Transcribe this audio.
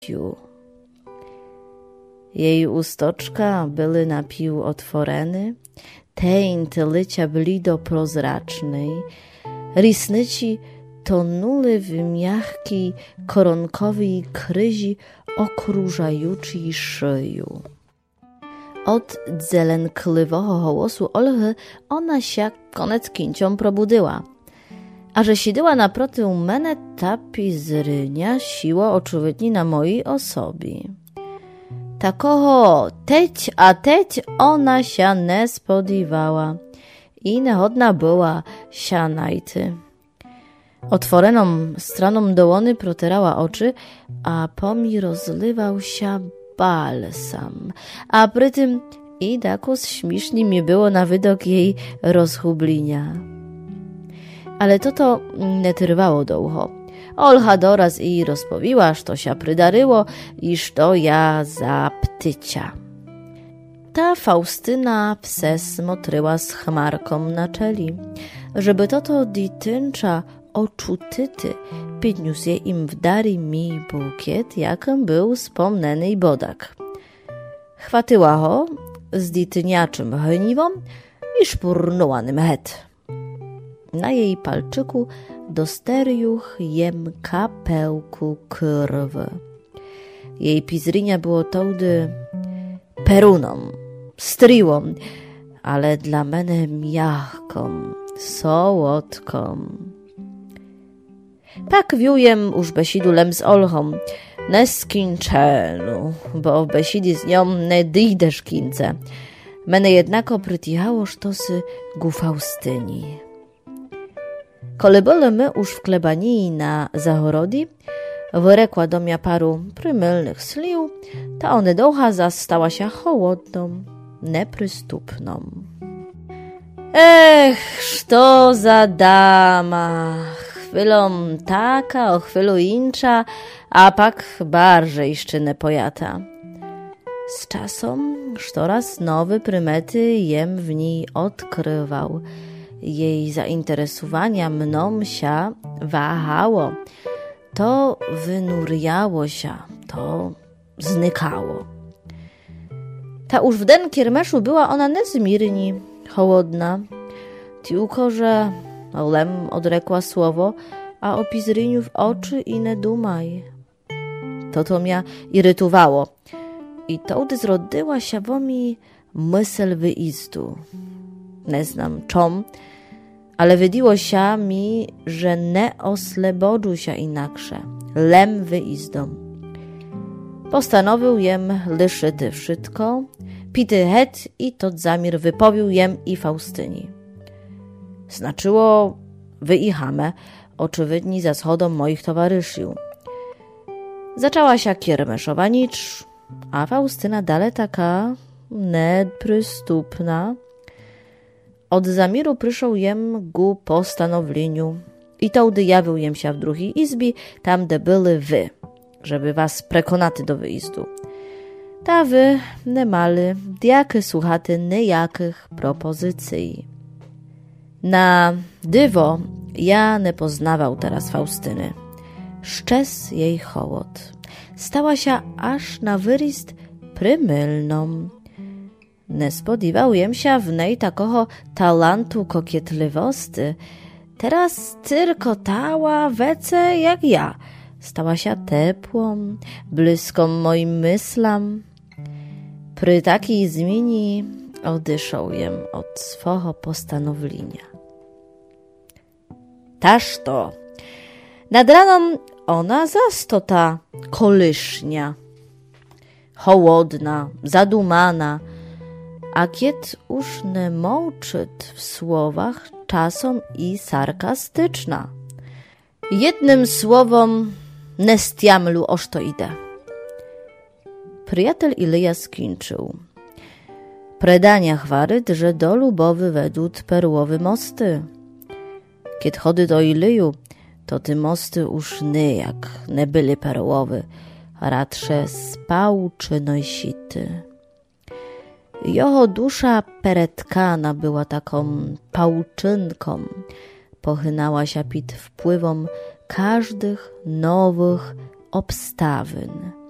Jej ustoczka były napił otworeny, teń tylycia blido prozracznej, rysnyci tonuli w miachkiej koronkowej kryzi okrużajucej szyju. Od dzelenkliwego głosu Olchy ona się konec kincią probudyła. A że siedziała naproti u mnie, ta pizrynia siła oczyvidni na mojej osobie. Takoho teć ona się nie spodziewała i niehodna była się najty. Otworeną stroną dołony protyrała oczy, a po mi rozlywał się balsam, a przy tym i dakus śmiesznie mi było na widok jej rozchublinia. Ale to nie trwało długo. Olcha doraz i rozpowiła, że to się przydaryło, iż to ja za ptycia. Ta Faustyna pse smotryła z chmarką na czeli, żeby to dityncza oczutyty podniósł je im w dary mi bukiet, jakim był wspomniany bodak. Chwatyła ho z dityniaczym hniwą i szpurnuła nim het. Na jej palczyku dosteriuch jem kapełku krwy. Jej pizrynia było tołdy peruną, stryłą, ale dla mnie miachką, sołodką. Tak wiujem już besidulem z Olchą, neskinczenu, bo w besidi z nią nie dyjdesz kince. Mene jednako przytichało sztosy ku Faustyni. Kole byli my już w klebanii na zachorodzi, wyrekła do mnie paru prymylnych sliw, ta onedocha zastała się chłodną, neprzystupną. Što za dama, chwilą taka, o chwilu incza, a pak bardziej szczynę pojata. Z czasem sztoraz nowe prymety jem w niej odkrywał. Jej zainteresowania mną się wahało. To wynuriało się, to znikało. Ta już w den kiermeszu była ona niezmiernie chłodna. Tylko, że lem odrekła słowo, a o pizryniu w oczy i nie dumaj. To mnie irytowało. I tołdy zrodziła się wo mi myśl wyjazdu. Nie znam czom, ale wydiło się mi, że nie oslebodzu się inaksze, lem wyjazdą. Postanowił jem lyszyty wszystko, pity het i to zamir wypowił jem i Faustyni. Znaczyło wyjechamy, oczyvidni za schodą moich towarzyszy. Zaczęła się kiermeszowa nicz, a Faustyna dalej taka neprzystupna. Od zamiru przyszł jem ku postanowieniu i tołdy jawił jem się w drugiej izbie, tam gdzie byli wy, żeby was prekonaty do wyjazdu. Ta wy nie mali diaky słuchaty niejakich propozycji. Na dywo ja nie poznawał teraz Faustyny. Szczes jej hołod. Stała się aż na wyryst prymylną. Nie spodziewałem się w niej takoho talentu kokietliwości. Teraz tyrkotała wece jak ja. Stała się tepłą, bliską moim myślam. Przy takiej zmianie odeszłem od swego postanowienia. Taż to. Nad raną ona zasto ta kolysznia. Hołodna, zadumana, a kiet już nie mołczyt w słowach czasem i sarkastyczna. Jednym słowom nie stiamlu oż to idę. Przyjatel Ilyja skończył. Predania chwaryt, że do Lubowy wedłud perłowy mosty. Kiedy chody do Ilyju, to te mosty już niejak nie byli perłowy, a radsze spałczyno sity. Jeho dusza peretkana była taką pałczynką, pochynała się pod wpływem każdych nowych obstawin.